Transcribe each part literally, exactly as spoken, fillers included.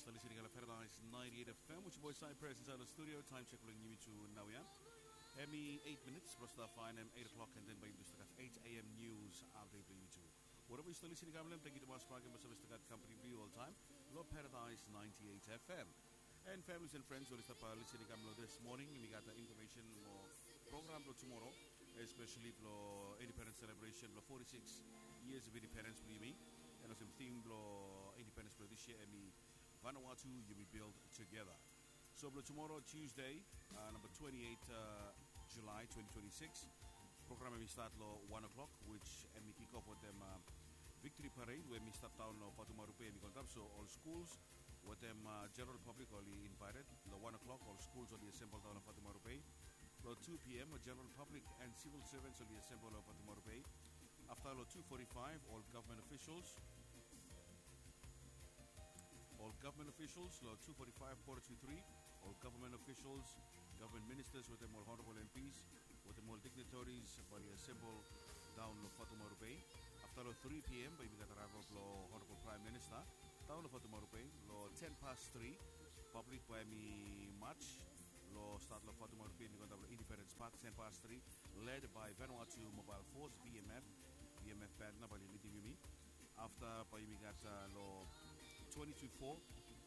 still listening to Paradise ninety-eight F M, which your boy Cypress inside the studio. Time check ulit nyo to now yan. Emi eight minutes, plus the fine M eight o'clock, and then by the eight A M news update by you too. Whatever you still listening to, thank you to Mas Prague and Mas Company for you all time. Love Paradise ninety-eight F M. And families and friends who are listening to this morning, we got the information for program for tomorrow, especially for independence celebration for forty-six years of independence, believe me. And also theme for independence for this year, and Vanuatu, you will build together. So for tomorrow, Tuesday, uh, number twenty-eighth uh, July twenty twenty-six, program will start at one o'clock, which and we kick off with them uh, victory parade, where we start down uh, Fatuma Rupe and we conduct. So all schools, with them uh, general public only invited. At one o'clock, all schools only assembled down at Fatuma Rupe. At two P M, general public and civil servants only assembled at Fatuma Rupe. After two forty-five, all government officials, all government officials, two forty-five, quarter to three, all government officials, government ministers with them all honorable M Ps, with them all dignitaries, body assemble down at Fatuma Rupe. After three P M, we got arrival of honorable Prime Minister down at Fatuma Rupe. ten past three, public by me march. Lo start lo Fatuma Rupe in the Independence Park, ten past three, led by Vanuatu Mobile Force, V M F, V M F band na bali leading me. After pa we got uh, lo twenty-two four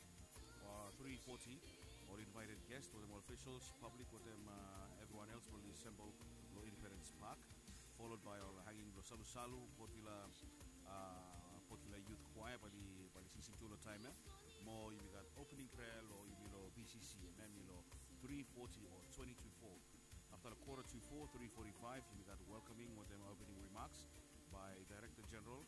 or three forty, all invited guests, with them all officials, public, with them uh, everyone else will assemble lo Independence Park, followed by all hanging lo Salu Salu, Potila uh, Potila Youth Choir bali bali C C two lo time. More you got opening prayer lo you lo B C C and then you lo three forty or twenty-two four. After a quarter to four, three forty-five, you got welcoming with them opening remarks by Director General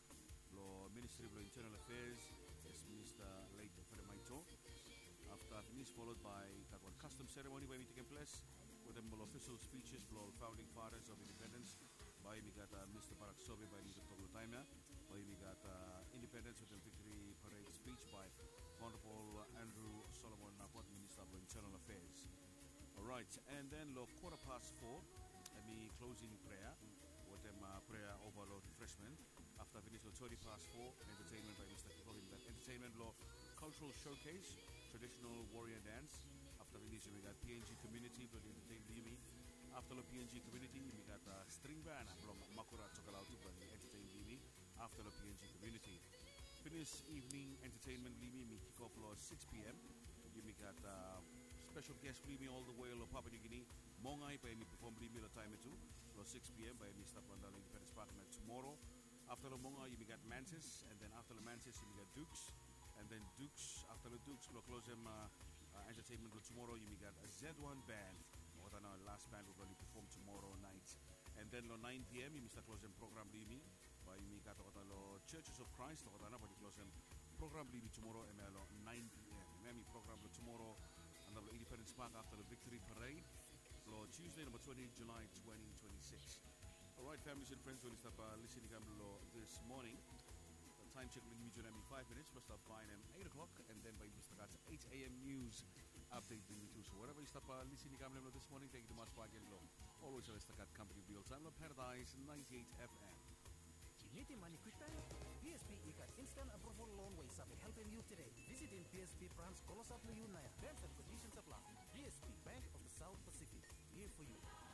lo Ministry of Internal Affairs, yes, Minister Late Feremaito. After finish, followed by that one custom ceremony where we taking place with them all official speeches for founding fathers of independence. By we got uh, Mister Barak Sobe by Mister Toglo Taima. By we got uh, independence with the victory parade speech by Honorable Andrew Solomon Napot, Minister of Internal Affairs. All right, and then lo quarter past four, and the closing prayer with them uh, prayer overload refreshment. After finish lo twenty past four, entertainment by Mister Kikohin. That entertainment lo cultural showcase, traditional warrior dance. After finish we got P N G community for the entertainment. After the P N G community, we got uh, string band from Makura Chokalautu for the entertainment. After the P N G community, finish evening entertainment. We kick off at six P M. We got uh, special guest Blimi all the way to Papua New Guinea. Mongai by me perform Blimi the time too. At six P M by Mister Pandal Independence Park tomorrow. After the Mongai, we got Mantis, and then after the Mantis, we got Dukes, and then Dukes. After the Dukes, we'll close them uh, uh, entertainment tomorrow. You got a Z one band. What I know, last band will only perform tomorrow night. And then at nine P M, you Mister Close them program Blimi by me got the Churches of Christ. What I know, but close them program Blimi tomorrow and at nine P M. Maybe program tomorrow and the Independence Park after the victory parade. Lord Tuesday, number twenty July twenty twenty-six. All right, families and friends, we'll start uh, listening to this morning. The time check will be five minutes, plus start fine at eight o'clock, and then by Mister Kat's eight A M news update bring you too. So whatever you start uh, listening to this morning, thank you to Mas Pagel. Always a Mister Kat company real time, Paradise ninety-eight F M. Niti Manikwita, P S P ikat instant approval loan way sabi helping you today. Visit in P S P branch Kolosap Luyunaya. Terms and conditions apply. P S P Bank of the South Pacific. Here for you.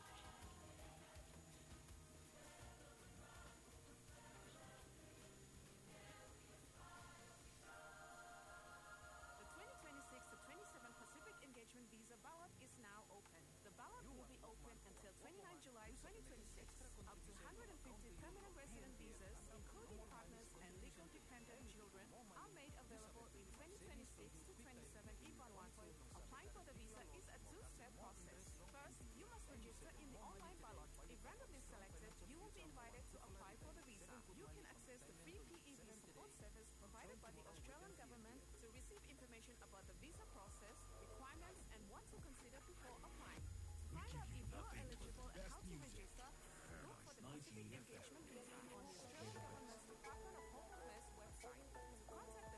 Engagement Visa ballot is now open. The ballot will be open until twenty-ninth July twenty twenty-six. Up to one hundred fifty permanent resident visas, including partners and legal dependent children, are made available in twenty twenty-six to twenty-seven in Vanuatu. Applying for the visa is a two-step process. First, you must register in the online ballot. If randomly selected, you will be invited to apply for the visa. You can access the free P E V support service provided by the Australian government to receive information about the visa process, requirements, and what to consider before applying. To find out if you are eligible and how to register, look for the Pacific Engagement Visa